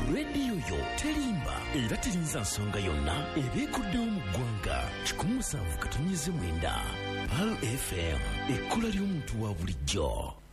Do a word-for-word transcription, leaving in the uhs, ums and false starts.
rediyo yo terimba era terinza nsonga yonna ebeekoddewo mu ggwanga kikumi musanvu katonnyeze mwenda P A L F M, ekkola ly'omuntu wa bulijjo.